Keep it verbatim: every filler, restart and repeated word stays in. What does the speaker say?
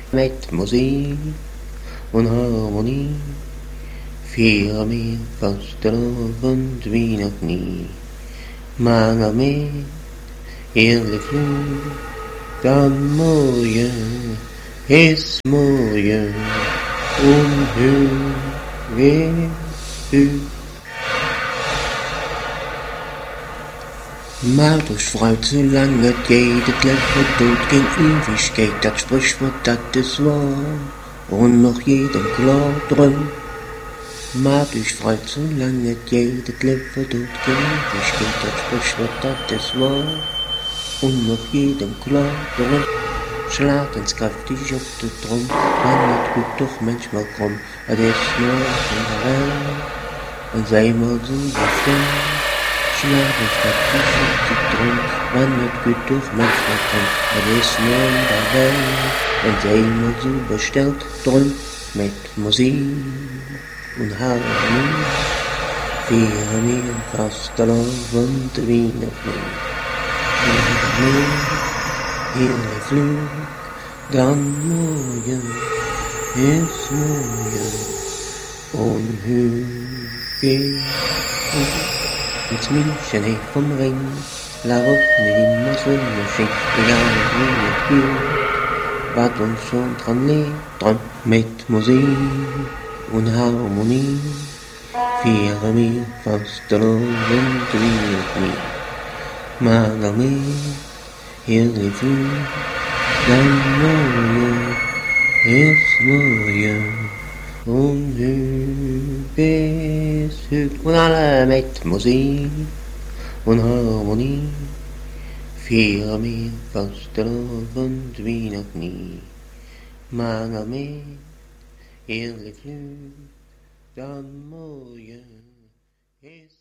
Mit Musik und Harmonie feiern wir Fastelavond wie noch nie. Manger med hele flod, morgen ist morgen und höher ut. Macht euch freut, solange jede Kleffe tut, gen Ewigkeit, das Sprichwort, das ist wahr, und noch jedem klar drin. Macht euch freut, solange jede Kleffe tut, gen Ewigkeit, das Sprichwort, das ist wahr, und noch jedem klar drin. Schlagen's kräftig auf den Drum, man wird gut doch manchmal krumm, es ist nur in der Welt, und sei mal so bestimmt. Schlagen kräftig auf den Drum, man wird gut doch manchmal krumm, es ist nur in der Welt, und sei mal so bestellt drum, mit Musik und Harmonie, feiern wir Fastelavond wie noch nie. Hele Flug, dann morgen ist morgen und höher geht ins München vom Ring, la Route immer so schön, egal wie es geht, was uns schon dran liegt, dran mit Musik und Harmonie, feiern wir Fastelavond wie noch nie. Mager med hele Flug, dann morgen ist morgen und höher ist höher. Und alle mit Musik und Harmonie feiern wir Fastelavond wie noch nie. Mager med hele Flug, dann morgen ist